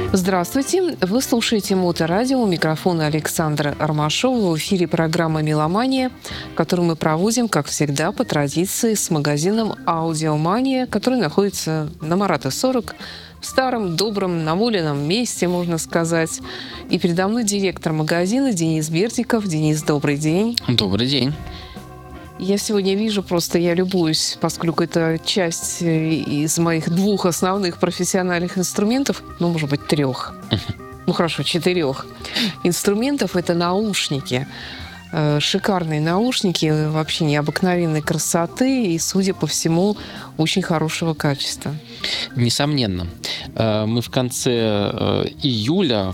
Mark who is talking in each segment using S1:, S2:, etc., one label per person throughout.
S1: Здравствуйте! Вы слушаете Моторадио. У микрофона Александра Ромашова. В эфире программа «Меломания», которую мы проводим, как всегда, по традиции с магазином «Аудиомания», который находится на Марата 40, в старом, добром, намоленном месте, можно сказать. И передо мной директор магазина Денис Бердиков. Денис, добрый день.
S2: Добрый день.
S1: Я сегодня вижу, просто я любуюсь, поскольку это часть из моих двух основных профессиональных инструментов, может быть, 3. Хорошо, 4 инструментов. Это наушники. Шикарные наушники, вообще необыкновенной красоты и, судя по всему, очень хорошего качества.
S2: Несомненно. Мы в конце июля,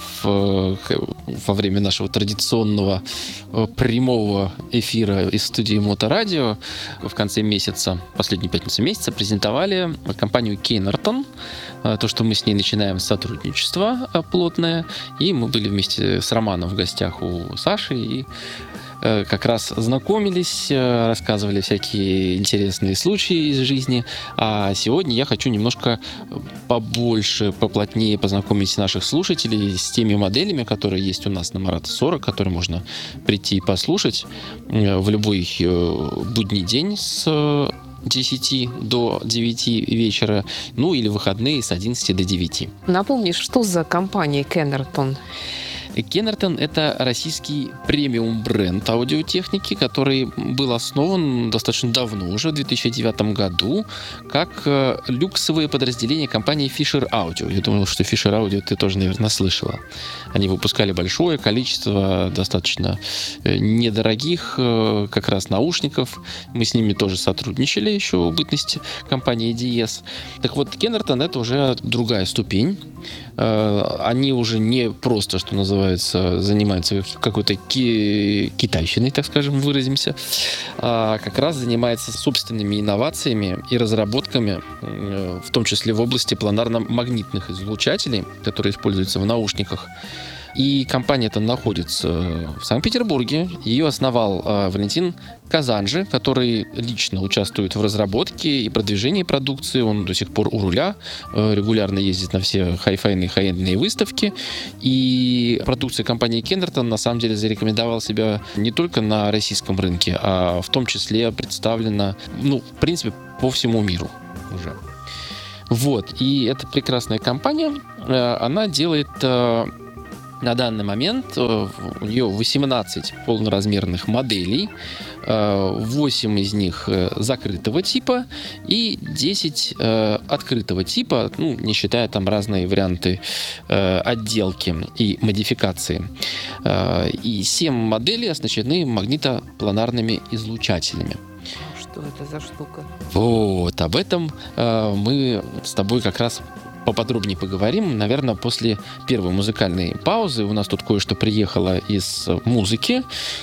S2: во время нашего традиционного прямого эфира из студии Моторадио, в конце месяца, последнюю пятницу месяца, презентовали компанию Кейнертон. То, что мы с ней начинаем сотрудничество плотное. И мы были вместе с Романом в гостях у Саши и как раз знакомились, рассказывали всякие интересные случаи из жизни. А сегодня я хочу немножко побольше, поплотнее познакомить наших слушателей с теми моделями, которые есть у нас на Марата 40, которые можно прийти и послушать в любой будний день с 10 до 9 вечера, или выходные с 11 до 9.
S1: Напомни, что за компания Кейнертон?
S2: Кейнертон — это российский премиум-бренд аудиотехники, который был основан достаточно давно, уже в 2009 году, как люксовое подразделение компании Fisher Audio. Я думал, что Fisher Audio ты тоже, наверное, слышала. Они выпускали большое количество достаточно недорогих как раз наушников. Мы с ними тоже сотрудничали еще в бытности компании DS. Так вот, Кейнертон — это уже другая ступень. Они уже не просто, что называется, занимаются какой-то китайщиной, так скажем, выразимся, а как раз занимается собственными инновациями и разработками, в том числе в области планарно-магнитных излучателей, которые используются в наушниках. И компания эта находится в Санкт-Петербурге. Ее основал Валентин Казанжи, который лично участвует в разработке и продвижении продукции. Он до сих пор у руля, регулярно ездит на все хай-файные, хай-эндные выставки. И продукция компании Кейнертон на самом деле зарекомендовала себя не только на российском рынке, а в том числе представлена, в принципе, по всему миру уже. И эта прекрасная компания, она делает... На данный момент у нее 18 полноразмерных моделей, 8 из них закрытого типа и 10 открытого типа, не считая там разные варианты отделки и модификации. И 7 моделей оснащены магнитопланарными излучателями.
S1: Что это за штука?
S2: Об этом мы с тобой как раз поподробнее поговорим, наверное, после первой музыкальной паузы. У нас тут кое-что приехало из музыки.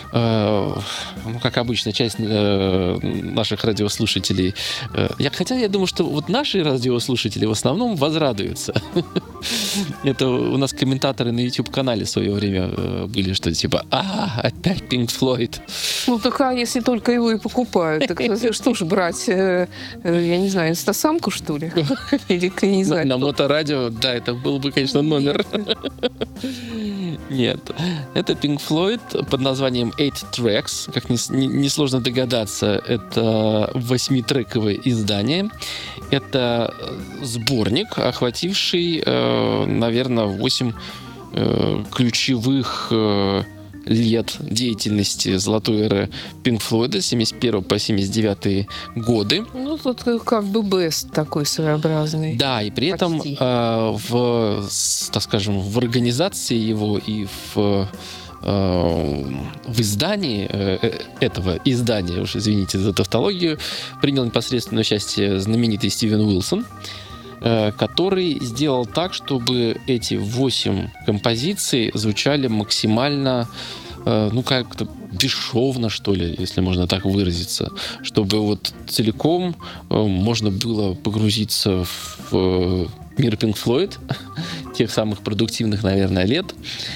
S2: Как обычно, часть наших радиослушателей... Я думаю, что наши радиослушатели в основном возрадуются. Это у нас комментаторы на YouTube-канале в свое время были, что типа опять Pink Floyd.
S1: Если только его и покупают. Так что ж брать? Я не знаю, инстасамку, что ли? Или, не знаю.
S2: На Моторадио, да, это был бы, конечно, номер. Нет. Это Pink Floyd под названием 8 Tracks. Как несложно догадаться, это 8-трековое издание. Это сборник, охвативший, наверное, 8 ключевых лет деятельности золотой эры Pink Floyd с 71 по 79 годы.
S1: Тут как бы бест такой своеобразный.
S2: Да, и при этом в организации его и в издании этого издания, уж извините за тавтологию, принял непосредственное участие знаменитый Стивен Уилсон, который сделал так, чтобы эти 8 композиций звучали максимально, как-то бесшовно, что ли, если можно так выразиться, чтобы целиком можно было погрузиться в мир Pink Floyd, тех самых продуктивных, наверное, лет.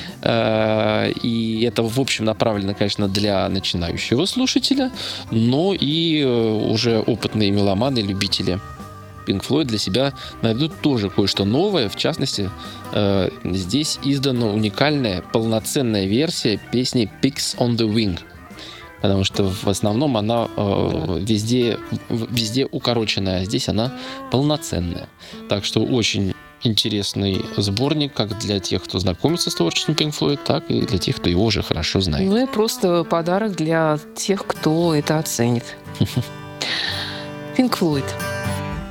S2: И это, в общем, направлено, конечно, для начинающего слушателя, но и уже опытные меломаны, любители Pink Floyd для себя найдут тоже кое-что новое. В частности, здесь издана уникальная полноценная версия песни Pigs on the Wing. Потому что в основном она везде укороченная, а здесь она полноценная. Так что очень интересный сборник как для тех, кто знакомится с творчеством Pink Floyd, так и для тех, кто его уже хорошо знает.
S1: Ну и просто подарок для тех, кто это оценит. Pink Floyd.